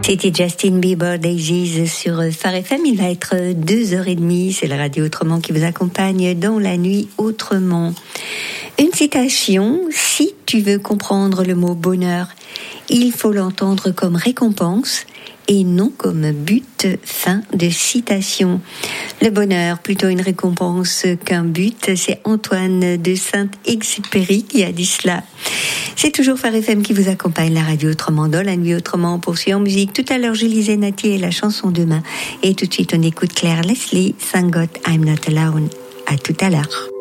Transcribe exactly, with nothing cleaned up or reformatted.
C'était Justin Bieber, Daisies sur Phare F M. Il va être deux heures trente. C'est la radio Autrement qui vous accompagne dans la nuit autrement. Une citation: si tu veux comprendre le mot bonheur, il faut l'entendre comme récompense et non comme but. Fin de citation. Le bonheur, plutôt une récompense qu'un but, c'est Antoine de Saint-Exupéry qui a dit cela. C'est toujours Phare F M qui vous accompagne, la radio Autrement dans la nuit autrement. On poursuit en musique. Tout à l'heure, je lisais Nati et la chanson Demain. Et tout de suite, on écoute Claire Leslie, Thank God I'm Not Alone. À tout à l'heure.